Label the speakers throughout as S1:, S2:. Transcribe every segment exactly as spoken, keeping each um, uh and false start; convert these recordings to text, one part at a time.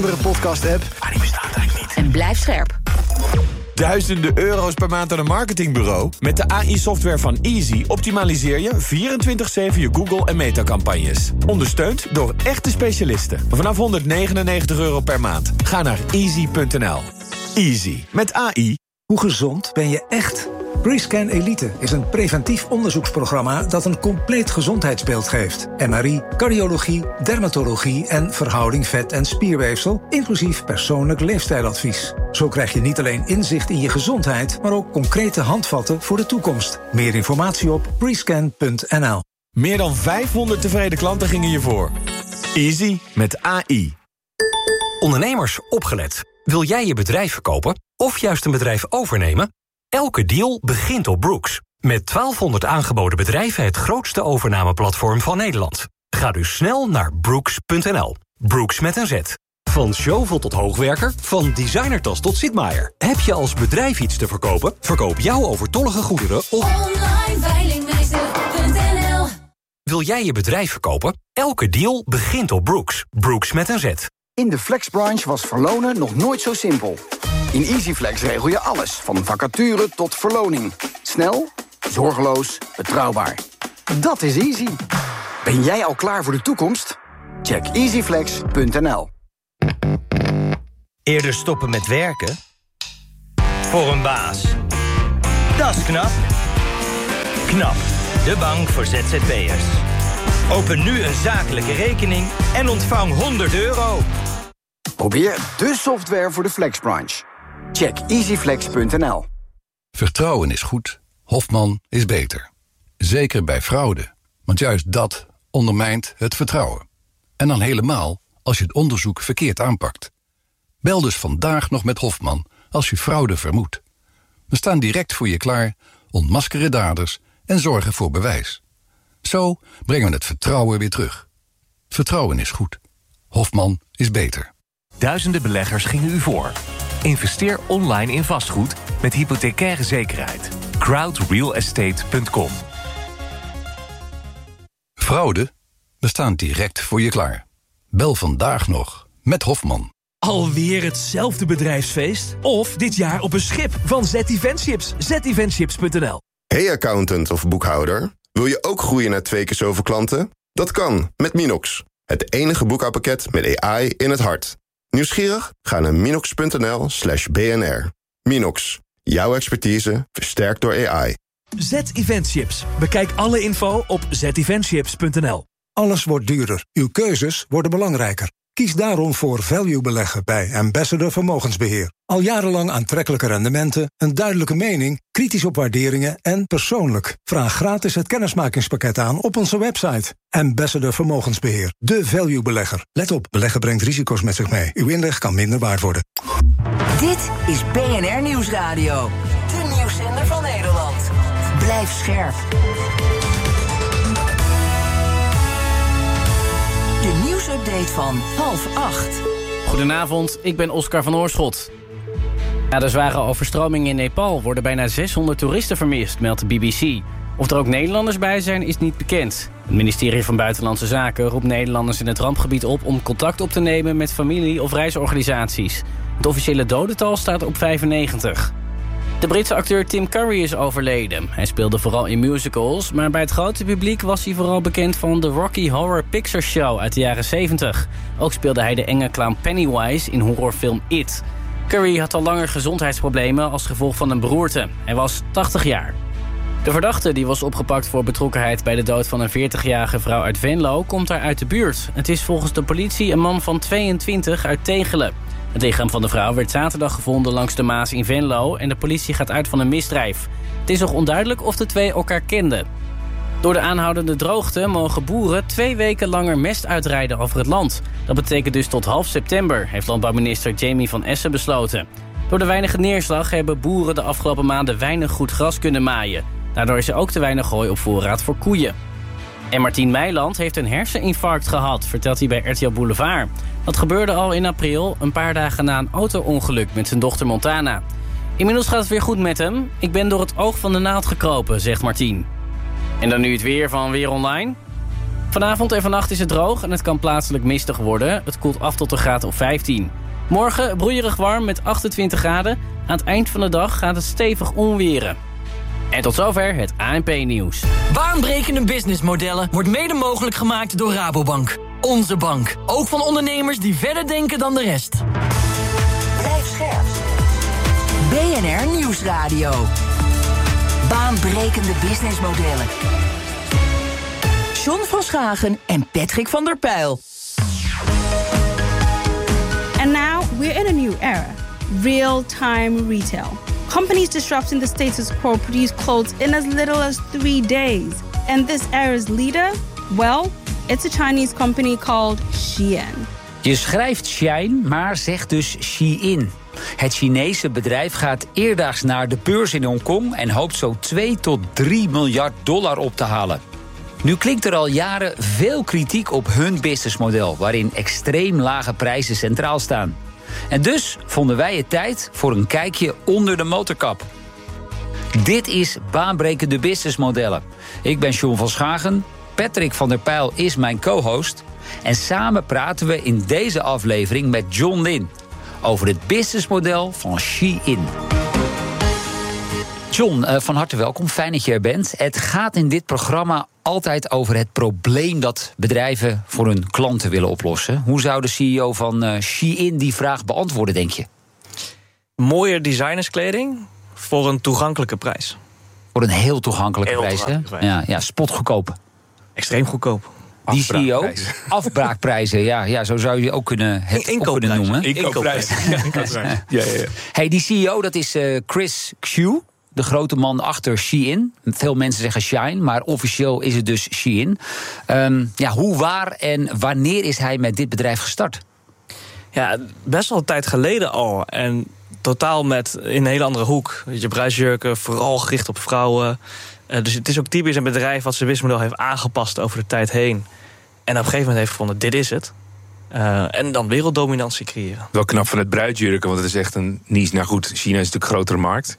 S1: podcast-app, maar die bestaat eigenlijk niet.
S2: En blijf scherp.
S1: Duizenden euro's per maand aan een marketingbureau? Met de A I-software van Easy optimaliseer je vierentwintig zeven je Google- en Meta-campagnes. Ondersteund door echte specialisten. Vanaf honderdnegenennegentig euro per maand. Ga naar easy punt n l. Easy. Met A I.
S3: Hoe gezond ben je echt? Rescan Elite is een preventief onderzoeksprogramma dat een compleet gezondheidsbeeld geeft. M R I, cardiologie, dermatologie en verhouding vet- en spierweefsel, inclusief persoonlijk leefstijladvies. Zo krijg je niet alleen inzicht in je gezondheid, maar ook concrete handvatten voor de toekomst. Meer informatie op rescan punt n l.
S1: Meer dan vijfhonderd tevreden klanten gingen je voor. Easy met A I.
S4: Ondernemers, opgelet. Wil jij je bedrijf verkopen of juist een bedrijf overnemen? Elke deal begint op Brooks. Met twaalfhonderd aangeboden bedrijven het grootste overnameplatform van Nederland. Ga dus snel naar brooks punt n l. Brooks met een Z. Van Chauvel tot hoogwerker, van designertas tot Sitmaier. Heb je als bedrijf iets te verkopen? Verkoop jouw overtollige goederen op
S5: online veilingmeester punt n l.
S4: Wil jij je bedrijf verkopen? Elke deal begint op Brooks. Brooks met een Z.
S6: In de flexbranche was verlonen nog nooit zo simpel. In EasyFlex regel je alles, van vacature tot verloning. Snel, zorgeloos, betrouwbaar. Dat is easy. Ben jij al klaar voor de toekomst? Check easy flex punt n l.
S7: Eerder stoppen met werken? Voor een baas. Dat is knap. Knap, de bank voor Z Z P'ers. Open nu een zakelijke rekening en ontvang honderd euro.
S6: Probeer de software voor de flexbranche. Check easy flex punt n l.
S8: Vertrouwen is goed, Hofman is beter. Zeker bij fraude, want juist dat ondermijnt het vertrouwen. En dan helemaal als je het onderzoek verkeerd aanpakt. Bel dus vandaag nog met Hofman als je fraude vermoedt. We staan direct voor je klaar, ontmaskeren daders en zorgen voor bewijs. Zo brengen we het vertrouwen weer terug. Vertrouwen is goed, Hofman is beter.
S9: Duizenden beleggers gingen u voor. Investeer online in vastgoed met hypothecaire zekerheid. crowd real estate punt com.
S8: Fraude? We staan direct voor je klaar. Bel vandaag nog met Hofman.
S10: Alweer hetzelfde bedrijfsfeest? Of dit jaar op een schip van Z Event Ships. z event ships punt n l.
S11: Hey accountant of boekhouder. Wil je ook groeien naar twee keer zoveel klanten? Dat kan met Minox. Het enige boekhoudpakket met A I in het hart. Nieuwsgierig? Ga naar minox punt n l slash b n r. Minox. Jouw expertise versterkt door A I.
S10: Z Event Ships. Bekijk alle info op z event ships punt n l.
S3: Alles wordt duurder. Uw keuzes worden belangrijker. Kies daarom voor value beleggen bij Ambassador Vermogensbeheer. Al jarenlang aantrekkelijke rendementen, een duidelijke mening, kritisch op waarderingen en persoonlijk. Vraag gratis het kennismakingspakket aan op onze website. Ambassador Vermogensbeheer, de value belegger. Let op, beleggen brengt risico's met zich mee. Uw inleg kan minder waard worden.
S2: Dit is B N R Nieuwsradio. De nieuwszender van Nederland. Blijf scherp. De nieuwsupdate van half acht.
S12: Goedenavond, ik ben Oscar van Oorschot. Na de zware overstroming in Nepal worden bijna zeshonderd toeristen vermist, meldt de B B C. Of er ook Nederlanders bij zijn, is niet bekend. Het ministerie van Buitenlandse Zaken roept Nederlanders in het rampgebied op om contact op te nemen met familie- of reisorganisaties. Het officiële dodental staat op vijfennegentig. De Britse acteur Tim Curry is overleden. Hij speelde vooral in musicals, maar bij het grote publiek was hij vooral bekend van de Rocky Horror Picture Show uit de jaren zeventig. Ook speelde hij de enge clown Pennywise in horrorfilm It. Curry had al langer gezondheidsproblemen als gevolg van een beroerte. Hij was tachtig jaar. De verdachte die was opgepakt voor betrokkenheid bij de dood van een veertigjarige vrouw uit Venlo komt daar uit de buurt. Het is volgens de politie een man van tweeëntwintig uit Tegelen. Het lichaam van de vrouw werd zaterdag gevonden langs de Maas in Venlo en de politie gaat uit van een misdrijf. Het is nog onduidelijk of de twee elkaar kenden. Door de aanhoudende droogte mogen boeren twee weken langer mest uitrijden over het land. Dat betekent dus tot half september, heeft landbouwminister Jamie van Essen besloten. Door de weinige neerslag hebben boeren de afgelopen maanden weinig goed gras kunnen maaien. Daardoor is er ook te weinig hooi op voorraad voor koeien. En Martien Meiland heeft een herseninfarct gehad, vertelt hij bij R T L Boulevard. Dat gebeurde al in april, een paar dagen na een auto-ongeluk met zijn dochter Montana. Inmiddels gaat het weer goed met hem. Ik ben door het oog van de naald gekropen, zegt Martien. En dan nu het weer van Weer Online. Vanavond en vannacht is het droog en het kan plaatselijk mistig worden. Het koelt af tot een graad of vijftien. Morgen broeierig warm met achtentwintig graden. Aan het eind van de dag gaat het stevig onweren. En tot zover het A N P-nieuws.
S13: Baanbrekende businessmodellen wordt mede mogelijk gemaakt door Rabobank. Onze bank. Ook van ondernemers die verder denken dan de rest.
S2: Blijf scherp. B N R Nieuwsradio. Baanbrekende businessmodellen. John van Schagen en Patrick van der Pijl.
S14: And now we're in a new era. Real-time retail. Companies disrupting the status quo produce clothes in as little as three days. And this era's leader? Well, it's a Chinese company called Shein.
S15: Je schrijft Shein, maar zegt dus Shein. Het Chinese bedrijf gaat eerdaags naar de beurs in Hongkong en hoopt zo twee tot drie miljard dollar op te halen. Nu klinkt er al jaren veel kritiek op hun businessmodel, waarin extreem lage prijzen centraal staan. En dus vonden wij het tijd voor een kijkje onder de motorkap. Dit is baanbrekende businessmodellen. Ik ben John van Schagen, Patrick van der Pijl is mijn co-host. En samen praten we in deze aflevering met John Lin over het businessmodel van Shein. John, uh, van harte welkom. Fijn dat je er bent. Het gaat in dit programma altijd over het probleem dat bedrijven voor hun klanten willen oplossen. Hoe zou de C E O van uh, Shein die vraag beantwoorden, denk je?
S16: Mooie designerskleding voor een toegankelijke prijs.
S15: Voor een heel toegankelijke heel prijs, toegankelijke hè? Prijs. Ja, ja, spotgoedkoop.
S16: Extreem goedkoop.
S15: Die C E O, afbraakprijzen, ja, ja, zo zou je ook kunnen, het ook kunnen noemen.
S16: Inkoopprijzen. Ja, ja, ja.
S15: Hey, die C E O, dat is uh, Chris Xu, de grote man achter Shein. Veel mensen zeggen Shine, maar officieel is het dus Shein. Um, ja, hoe, waar en wanneer is hij met dit bedrijf gestart?
S16: Ja, best wel een tijd geleden al. En totaal met in een hele andere hoek. Je bruidsjurken, vooral gericht op vrouwen. Uh, dus het is ook typisch een bedrijf wat zijn businessmodel heeft aangepast over de tijd heen. En op een gegeven moment heeft gevonden, dit is het. Uh, en dan werelddominantie creëren.
S17: Wel knap van het bruidsjurken, want het is echt een niche. Nou goed, China is natuurlijk een grotere markt.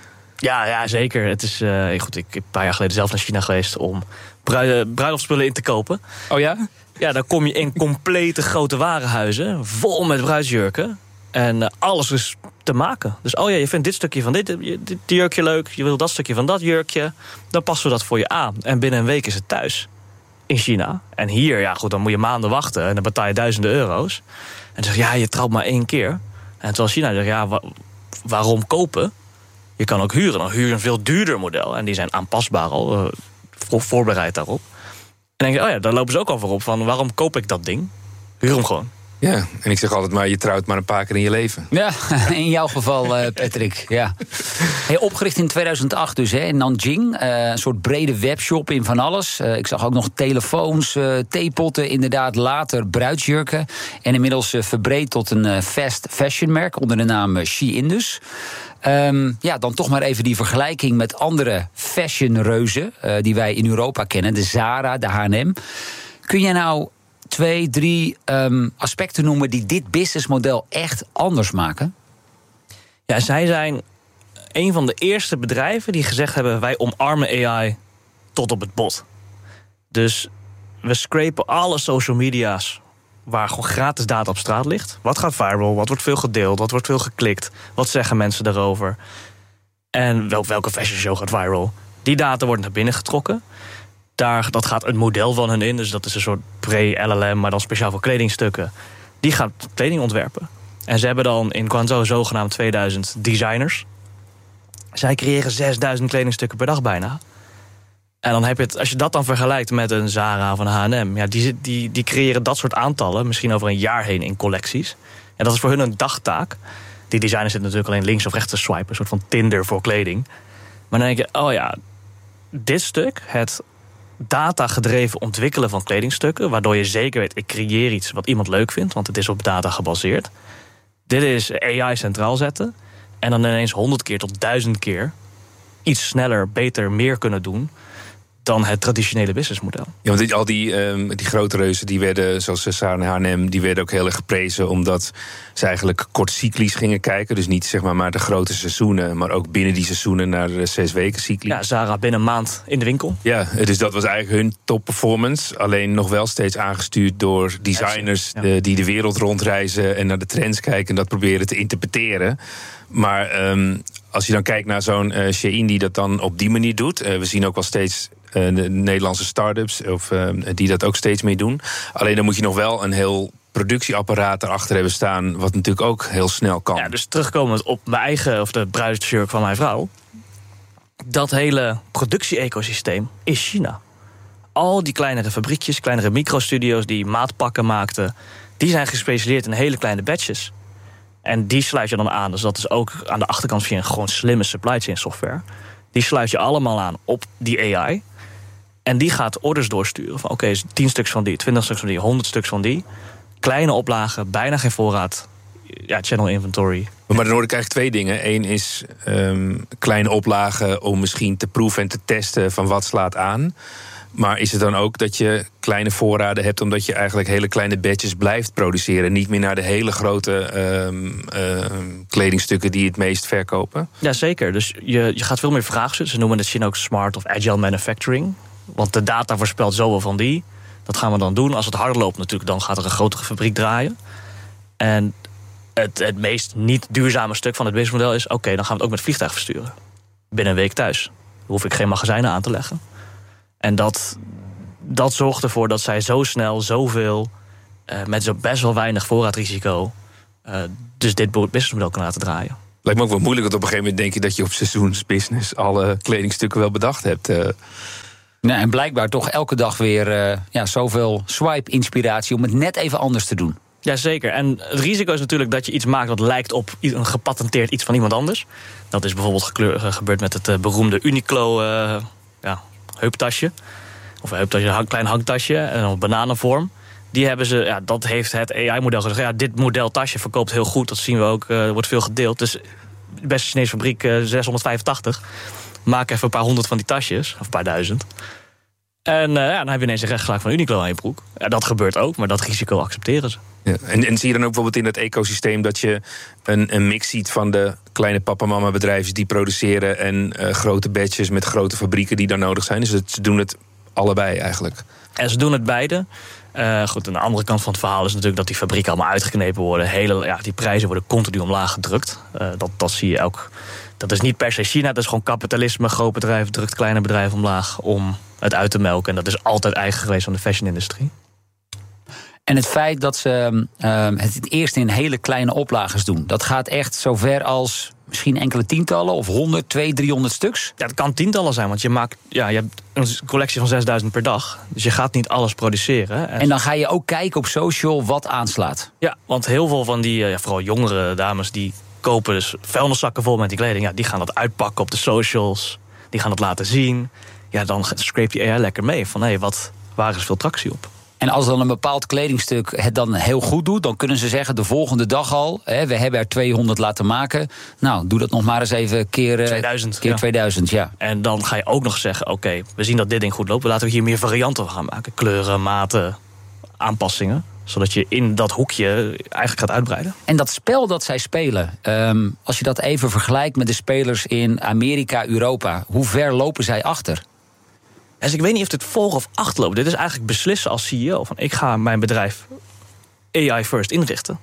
S16: Ja, ja, zeker. Het is, uh, goed, ik ben een paar jaar geleden zelf naar China geweest om brui- bruiloftspullen in te kopen.
S17: Oh ja?
S16: Ja, dan kom je in complete grote warenhuizen, vol met bruidsjurken. En uh, alles is te maken. Dus oh ja, je vindt dit stukje van dit, dit jurkje leuk, je wil dat stukje van dat jurkje, dan passen we dat voor je aan. En binnen een week is het thuis. In China. En hier, ja goed, dan moet je maanden wachten en dan betaal je duizenden euro's. En dan zeg je, ja, je trouwt maar één keer. En terwijl China zegt, ja, wa- waarom kopen? Je kan ook huren. Dan huur je een veel duurder model. En die zijn aanpasbaar al, uh, voor, voorbereid daarop. En dan denk je, oh ja, daar lopen ze ook al voor op van, waarom koop ik dat ding? Huur hem gewoon.
S17: Ja, en ik zeg altijd maar, je trouwt maar een paar keer in je leven.
S15: Ja, in jouw geval, uh, Patrick. Ja. Hey, opgericht in tweeduizend acht dus, hè, in Nanjing. Uh, een soort brede webshop in van alles. Uh, ik zag ook nog telefoons, uh, theepotten, inderdaad later bruidsjurken. En inmiddels uh, verbreed tot een uh, fast fashion merk onder de naam uh, Shein dus. Um, ja, dan toch maar even die vergelijking met andere fashionreuzen uh, die wij in Europa kennen. De Zara, de H en M. Kun jij nou twee, drie um, aspecten noemen die dit businessmodel echt anders maken?
S16: Ja, zij zijn een van de eerste bedrijven die gezegd hebben, wij omarmen A I tot op het bot. Dus we scrapen alle social media's waar gewoon gratis data op straat ligt. Wat gaat viral? Wat wordt veel gedeeld? Wat wordt veel geklikt? Wat zeggen mensen daarover? En wel, welke fashion show gaat viral? Die data wordt naar binnen getrokken. Daar, dat gaat een model van hen in. Dus dat is een soort pre-L L M, maar dan speciaal voor kledingstukken. Die gaat kleding ontwerpen. En ze hebben dan in Guangzhou zogenaamd tweeduizend designers. Zij creëren zesduizend kledingstukken per dag bijna. En dan heb je het, als je dat dan vergelijkt met een Zara of een H en M, ja, die, die, die creëren dat soort aantallen, misschien over een jaar heen in collecties. En dat is voor hun een dagtaak. Die designers zitten natuurlijk alleen links of rechts te swipen, een soort van Tinder voor kleding. Maar dan denk je, oh ja, dit stuk, het data-gedreven ontwikkelen van kledingstukken, waardoor je zeker weet, ik creëer iets wat iemand leuk vindt, want het is op data gebaseerd. Dit is A I centraal zetten en dan ineens honderd keer tot duizend keer iets sneller, beter, meer kunnen doen. dan het traditionele businessmodel.
S17: Ja, want die, al die, um, die grote reuzen, die werden, zoals Zara en H en M, die werden ook heel erg geprezen omdat ze eigenlijk kortcyclisch gingen kijken. Dus niet zeg maar, maar de grote seizoenen, maar ook binnen die seizoenen naar de zes weken cycli.
S16: Ja, Zara binnen een maand in de winkel.
S17: Ja, dus dat was eigenlijk hun top performance. Alleen nog wel steeds aangestuurd door designers ja. de, die de wereld rondreizen en naar de trends kijken en dat proberen te interpreteren. Maar um, als je dan kijkt naar zo'n uh, Shein die dat dan op die manier doet. Uh, we zien ook wel steeds uh, de Nederlandse start-ups of, uh, die dat ook steeds meer doen. Alleen dan moet je nog wel een heel productieapparaat erachter hebben staan, wat natuurlijk ook heel snel kan.
S16: Ja, dus terugkomend op mijn eigen, of de bruidsjurk van mijn vrouw. Dat hele productie-ecosysteem is China. Al die kleinere fabriekjes, kleinere microstudio's die maatpakken maakten, die zijn gespecialiseerd in hele kleine batches. En die sluit je dan aan. Dus dat is ook aan de achterkant via een gewoon slimme supply chain software. Die sluit je allemaal aan op die A I. En die gaat orders doorsturen. Van oké, okay, tien stuks van die, twintig stuks van die, honderd stuks van die. Kleine oplagen, bijna geen voorraad. Ja, channel inventory.
S17: Maar dan hoor ik eigenlijk twee dingen. Eén is um, kleine oplagen om misschien te proeven en te testen van wat slaat aan. Maar is het dan ook dat je kleine voorraden hebt omdat je eigenlijk hele kleine batches blijft produceren? Niet meer naar de hele grote um, uh, kledingstukken die het meest verkopen?
S16: Ja, zeker. Dus je, je gaat veel meer vragen stellen. Ze noemen het misschien ook smart of agile manufacturing. Want de data voorspelt zoveel van die. Dat gaan we dan doen. Als het harder loopt natuurlijk, dan gaat er een grotere fabriek draaien. En het, het meest niet duurzame stuk van het businessmodel is, oké, okay, dan gaan we het ook met vliegtuig versturen. Binnen een week thuis. Dan hoef ik geen magazijnen aan te leggen. En dat, dat zorgt ervoor dat zij zo snel, zoveel, uh, met zo best wel weinig voorraadrisico, uh, dus dit businessmodel kan laten draaien.
S17: Lijkt me ook wel moeilijk, want op een gegeven moment denk je dat je op seizoensbusiness alle kledingstukken wel bedacht hebt. Uh.
S15: Nou, en blijkbaar toch elke dag weer uh, ja, zoveel swipe-inspiratie om het net even anders te doen.
S16: Jazeker. En het risico is natuurlijk dat je iets maakt dat lijkt op een gepatenteerd iets van iemand anders. Dat is bijvoorbeeld gekleur, gebeurd met het uh, beroemde Uniqlo uh, ja, heuptasje. Of een heuptasje, een klein hangtasje, een bananenvorm. Die hebben ze, ja, dat heeft het A I-model gezegd. Ja, dit model tasje verkoopt heel goed, dat zien we ook, uh, er wordt veel gedeeld. Dus de beste Chinese fabriek, uh, zeshonderdvijfentachtig, maak even een paar honderd van die tasjes, of een paar duizend. En uh, ja, dan heb je ineens een rechtgelijk van Uniqlo aan je broek. Ja, dat gebeurt ook, maar dat risico accepteren ze.
S17: Ja, en, en zie je dan ook bijvoorbeeld in dat ecosysteem dat je een, een mix ziet van de kleine papa-mama bedrijven die produceren en uh, grote batches met grote fabrieken die daar nodig zijn. Dus het, ze doen het allebei eigenlijk.
S16: En ze doen het beide. Uh, goed, aan de andere kant van het verhaal is natuurlijk dat die fabrieken allemaal uitgeknepen worden. Hele, ja, die prijzen worden continu omlaag gedrukt. Uh, dat, dat zie je ook. Dat is niet per se China, dat is gewoon kapitalisme. Groot bedrijf drukt kleine bedrijven omlaag om het uit te melken. En dat is altijd eigen geweest van de fashion-industrie.
S15: En het feit dat ze uh, het eerst in hele kleine oplages doen, dat gaat echt zover als misschien enkele tientallen of honderd, tweehonderd, driehonderd stuks?
S16: Ja, het kan tientallen zijn, want je maakt, ja, je hebt een collectie van zesduizend per dag. Dus je gaat niet alles produceren.
S15: En dan ga je ook kijken op social wat aanslaat.
S16: Ja, want heel veel van die, ja, vooral jongere dames, die kopen dus vuilniszakken vol met die kleding. Ja, die gaan dat uitpakken op de socials. Die gaan dat laten zien. Ja, dan scrape je A I lekker mee. Van hé, hey, wat, waar is veel tractie op?
S15: En als dan een bepaald kledingstuk het dan heel goed doet, dan kunnen ze zeggen de volgende dag al, hè, we hebben er tweehonderd laten maken. Nou, doe dat nog maar eens even keer
S16: tweeduizend.
S15: Keer
S16: ja.
S15: tweeduizend, ja.
S16: En dan ga je ook nog zeggen, oké, okay, we zien dat dit ding goed loopt. Laten we hier meer varianten van gaan maken. Kleuren, maten, aanpassingen. Zodat je in dat hoekje eigenlijk gaat uitbreiden.
S15: En dat spel dat zij spelen, um, als je dat even vergelijkt met de spelers in Amerika, Europa, hoe ver lopen zij achter?
S16: Dus ik weet niet of dit voor of achter loopt. Dit is eigenlijk beslissen als C E O. Van ik ga mijn bedrijf A I first inrichten.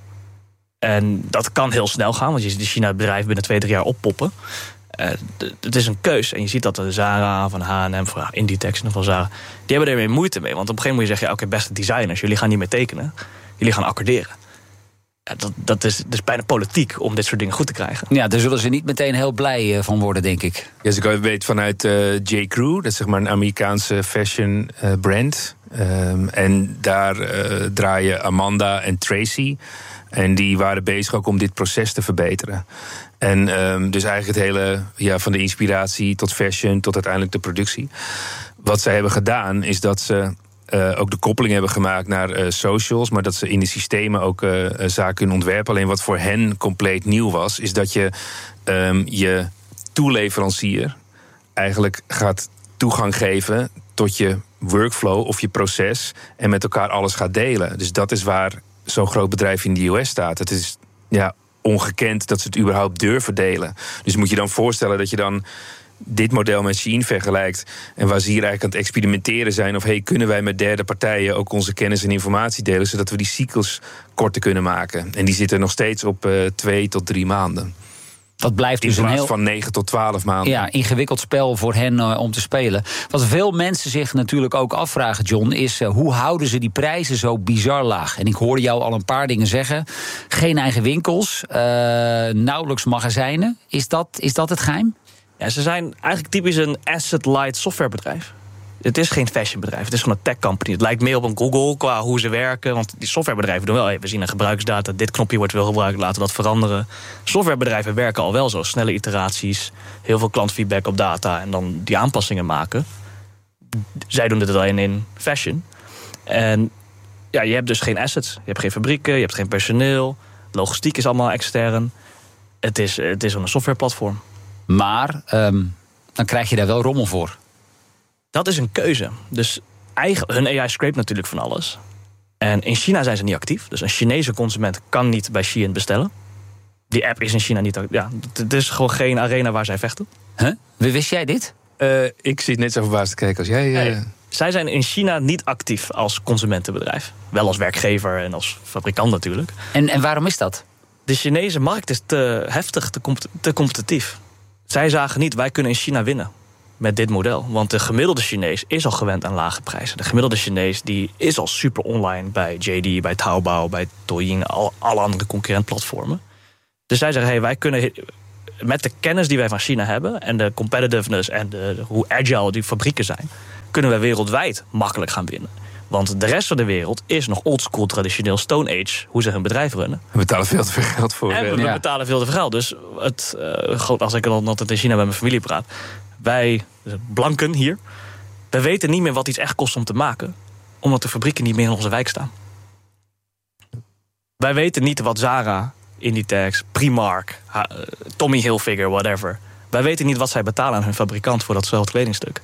S16: En dat kan heel snel gaan, want je ziet de China-bedrijf binnen twee, drie jaar oppoppen. Uh, het is een keus. En je ziet dat de Zara, van H en M, van Inditex en van Zara, die hebben er weer moeite mee. Want op een gegeven moment moet je zeggen, ja, oké, okay, beste designers, jullie gaan niet meer tekenen. Jullie gaan accorderen. Ja, dat, dat, is, dat is bijna politiek om dit soort dingen goed te krijgen.
S15: Ja, daar zullen ze niet meteen heel blij van worden, denk ik.
S17: Ja, dus ik weet vanuit uh, J. Crew, dat is zeg maar een Amerikaanse fashion uh, brand. Um, en daar uh, draaien Amanda en Tracy. En die waren bezig ook om dit proces te verbeteren. En um, dus eigenlijk het hele, ja, van de inspiratie tot fashion tot uiteindelijk de productie. Wat zij hebben gedaan is dat ze Uh, ook de koppeling hebben gemaakt naar uh, socials, maar dat ze in de systemen ook uh, zaken kunnen ontwerpen. Alleen wat voor hen compleet nieuw was, is dat je um, je toeleverancier eigenlijk gaat toegang geven tot je workflow of je proces en met elkaar alles gaat delen. Dus dat is waar zo'n groot bedrijf in de U S staat. Het is ja, ongekend dat ze het überhaupt durven delen. Dus moet je dan voorstellen dat je dan dit model met Shein vergelijkt en waar ze hier eigenlijk aan het experimenteren zijn of hey, kunnen wij met derde partijen ook onze kennis en informatie delen zodat we die cyclus korter kunnen maken. En die zitten nog steeds op uh, twee tot drie maanden.
S15: Dat blijft
S17: in
S15: dus een
S17: plaats
S15: heel
S17: van negen tot twaalf maanden.
S15: Ja, ingewikkeld spel voor hen uh, om te spelen. Wat veel mensen zich natuurlijk ook afvragen, John, is uh, hoe houden ze die prijzen zo bizar laag? En ik hoorde jou al een paar dingen zeggen. Geen eigen winkels, uh, nauwelijks magazijnen. Is dat, is dat het geheim?
S16: Ja, ze zijn eigenlijk typisch een asset-light softwarebedrijf. Het is geen fashionbedrijf, het is gewoon een tech company. Het lijkt meer op een Google qua hoe ze werken. Want die softwarebedrijven doen wel, hey, we zien een gebruiksdata, dit knopje wordt wel gebruikt, laten we dat veranderen. Softwarebedrijven werken al wel zo, snelle iteraties, heel veel klantfeedback op data en dan die aanpassingen maken. Zij doen dit alleen in fashion. En ja, je hebt dus geen assets. Je hebt geen fabrieken, je hebt geen personeel. Logistiek is allemaal extern. Het is, het is een softwareplatform.
S15: Maar um, dan krijg je daar wel rommel voor.
S16: Dat is een keuze. Dus eigen, hun A I scrapt natuurlijk van alles. En in China zijn ze niet actief. Dus een Chinese consument kan niet bij Shein bestellen. Die app is in China niet actief. Ja, het is gewoon geen arena waar zij vechten.
S15: Huh? Wist jij dit?
S17: Uh, ik zit net zo verbaasd te kijken als jij. Uh...
S16: Nee, zij zijn in China niet actief als consumentenbedrijf. Wel als werkgever en als fabrikant natuurlijk.
S15: En, en waarom is dat?
S16: De Chinese markt is te heftig, te, comp- te competitief. Zij zagen niet, wij kunnen in China winnen met dit model. Want de gemiddelde Chinees is al gewend aan lage prijzen. De gemiddelde Chinees die is al super online bij J D, bij Taobao, bij Douyin, al, alle andere concurrentplatformen. Dus zij zeggen, hey, wij kunnen met de kennis die wij van China hebben en de competitiveness en de, de, hoe agile die fabrieken zijn, kunnen wij wereldwijd makkelijk gaan winnen. Want de rest van de wereld is nog oldschool, traditioneel Stone Age, hoe ze hun bedrijf runnen.
S17: We betalen veel te veel geld voor.
S16: En we ja. betalen veel te veel geld. Dus het, uh, als ik dan altijd in China met mijn familie praat, wij, blanken hier, wij weten niet meer wat iets echt kost om te maken, omdat de fabrieken niet meer in onze wijk staan. Wij weten niet wat Zara, Inditex, Primark, Tommy Hilfiger, whatever. Wij weten niet wat zij betalen aan hun fabrikant voor datzelfde kledingstuk.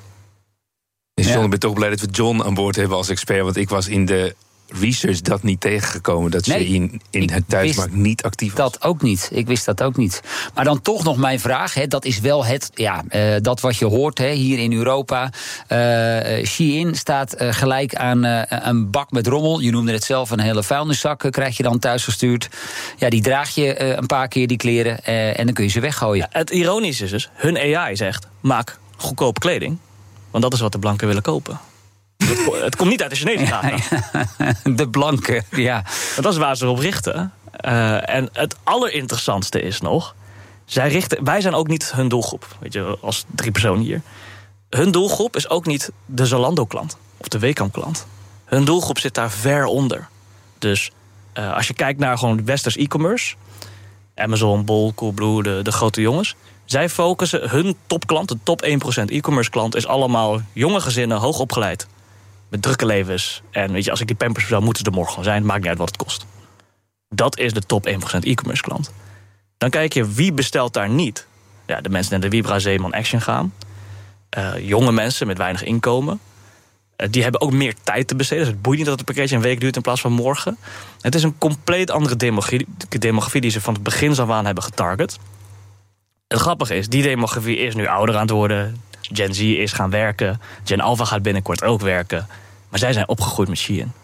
S17: Dus John, ik ben toch blij dat we John aan boord hebben als expert. Want ik was in de research dat niet tegengekomen. Dat
S15: nee,
S17: ze in, in het thuismarkt niet actief was.
S15: Dat ook niet. Ik wist dat ook niet. Maar dan toch nog mijn vraag. Hè, dat is wel het, ja, uh, dat wat je hoort hè, hier in Europa. Uh, Shein staat uh, gelijk aan uh, een bak met rommel. Je noemde het zelf, een hele vuilniszak uh, krijg je dan thuis gestuurd. Ja, die draag je uh, een paar keer, die kleren. Uh, en dan kun je ze weggooien.
S16: Ja, het ironische is dus, hun A I zegt, maak goedkope kleding. Want dat is wat de blanken willen kopen. Het, het komt niet uit de Chinese data.
S15: Ja, ja. De blanken, ja.
S16: Dat is waar ze op richten. Uh, en het allerinteressantste is nog, zij richten, wij zijn ook niet hun doelgroep. Weet je, als drie personen hier. Hun doelgroep is ook niet de Zalando-klant of de Weekamp-klant. Hun doelgroep zit daar ver onder. Dus uh, als je kijkt naar gewoon westers e-commerce, Amazon, Bol, Coolblue, de, de grote jongens, zij focussen, hun topklant, de top één procent e-commerce klant, is allemaal jonge gezinnen, hoog opgeleid, met drukke levens. En weet je, als ik die Pampers zou, moeten ze er morgen gewoon zijn. Maakt niet uit wat het kost. Dat is de top één procent e-commerce klant. Dan kijk je, wie bestelt daar niet? Ja, de mensen die naar de Vibra Zeeman Action gaan. Uh, jonge mensen met weinig inkomen. Uh, die hebben ook meer tijd te besteden. Dus het boeit niet dat het pakketje een week duurt in plaats van morgen. Het is een compleet andere demografie, demografie die ze van het begin af aan hebben getarget. Het grappige is, die demografie is nu ouder aan het worden. Gen Z is gaan werken. Gen Alpha gaat binnenkort ook werken. Maar zij zijn opgegroeid met Shein.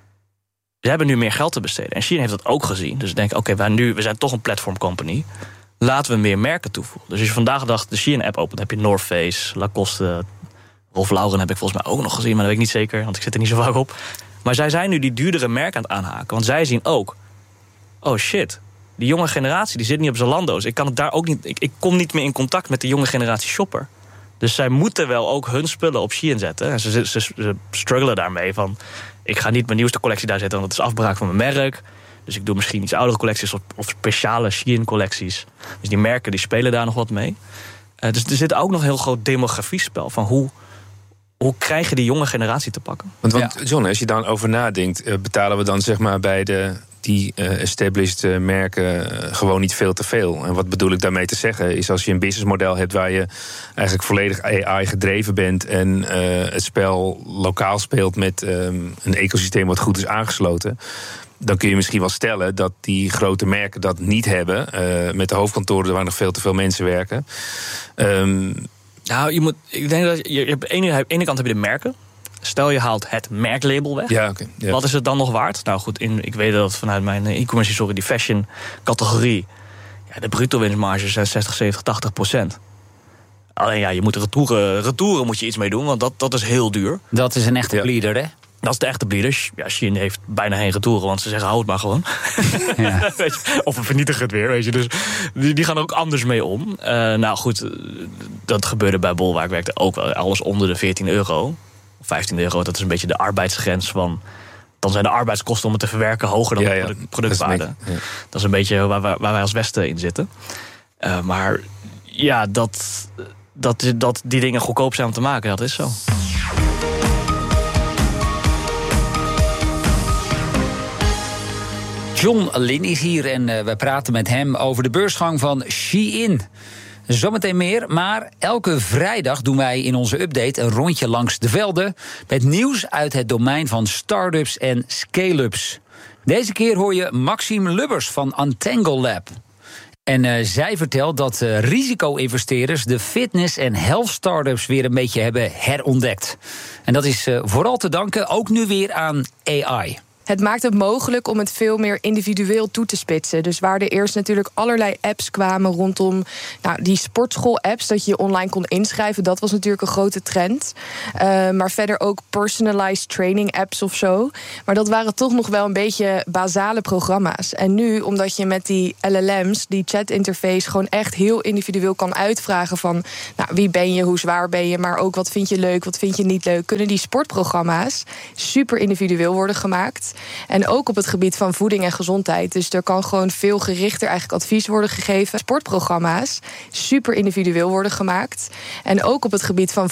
S16: Ze hebben nu meer geld te besteden. En Shein heeft dat ook gezien. Dus ze denken, oké, okay, we, we zijn toch een platform company. Laten we meer merken toevoegen. Dus als je vandaag de dag de Shein-app opent, heb je North Face, Lacoste, Rolf Lauren heb ik volgens mij ook nog gezien, maar dat weet ik niet zeker, want ik zit er niet zo vaak op. Maar zij zijn nu die duurdere merken aan het aanhaken. Want zij zien ook, oh shit, die jonge generatie die zit niet op Zalando's. Ik kan het daar ook niet. Ik, ik kom niet meer in contact met de jonge generatie shopper. Dus zij moeten wel ook hun spullen op Shein zetten. En ze, ze, ze, ze struggelen daarmee van, ik ga niet mijn nieuwste collectie daar zetten, want dat is afbraak van mijn merk. Dus ik doe misschien iets oudere collecties of, of speciale Shein-collecties. Dus die merken die spelen daar nog wat mee. Uh, dus er zit ook nog een heel groot demografiespel van hoe, hoe krijg je die jonge generatie te pakken.
S17: Want, want John, als je dan over nadenkt, uh, betalen we dan zeg maar bij de die uh, established uh, merken uh, gewoon niet veel te veel. En wat bedoel ik daarmee te zeggen is, als je een businessmodel hebt waar je eigenlijk volledig A I gedreven bent en uh, het spel lokaal speelt met um, een ecosysteem wat goed is aangesloten, dan kun je misschien wel stellen dat die grote merken dat niet hebben. Uh, met de hoofdkantoren waar nog veel te veel mensen werken. Um,
S16: nou, je moet. Ik denk dat je, je hebt aan de ene kant heb je de merken. Stel je haalt het merklabel weg.
S17: Ja, okay, ja.
S16: Wat is het dan nog waard? Nou goed, in, ik weet dat vanuit mijn e-commerce historie, die fashion categorie, ja, de bruto winstmarges zijn zestig, zeventig, tachtig procent. Alleen ja, je moet retouren, retouren moet je iets mee doen, want dat, dat is heel duur.
S15: Dat is een echte ja. bleeder, hè?
S16: Dat is de echte bleeder. Ja, Shein heeft bijna geen retouren, want ze zeggen houd het maar gewoon. Ja. Of we vernietigen het weer, weet je. Dus die, die gaan er ook anders mee om. Uh, nou goed, dat gebeurde bij Bol, waar ik werkte ook wel. Alles onder de veertien euro. vijftien euro, dat is een beetje de arbeidsgrens van. Dan zijn de arbeidskosten om het te verwerken hoger dan ja, ja. de productwaarde. Dat is, een, ja. dat is een beetje waar, waar, waar wij als Westen in zitten. Uh, maar ja, dat, dat, dat die dingen goedkoop zijn om te maken, dat is zo.
S15: John Lin is hier en uh, wij praten met hem over de beursgang van Shein. Zometeen meer, maar elke vrijdag doen wij in onze update een rondje langs de velden met nieuws uit het domein van start-ups en scale-ups. Deze keer hoor je Maxime Lubbers van Untangle Lab. En uh, zij vertelt dat uh, risico-investeerders de fitness- en health-startups weer een beetje hebben herontdekt. En dat is uh, vooral te danken ook nu weer aan A I.
S18: Het maakt het mogelijk om het veel meer individueel toe te spitsen. Dus waar er eerst natuurlijk allerlei apps kwamen rondom nou, die sportschool-apps, dat je je online kon inschrijven, dat was natuurlijk een grote trend. Uh, maar verder ook personalized training apps of zo. Maar dat waren toch nog wel een beetje basale programma's. En nu, omdat je met die L L M's, die chat-interface, gewoon echt heel individueel kan uitvragen van nou, wie ben je, hoe zwaar ben je, maar ook wat vind je leuk, wat vind je niet leuk, kunnen die sportprogramma's super individueel worden gemaakt. En ook op het gebied van voeding en gezondheid. Dus er kan gewoon veel gerichter eigenlijk advies worden gegeven. Sportprogramma's super individueel worden gemaakt. En ook op het gebied van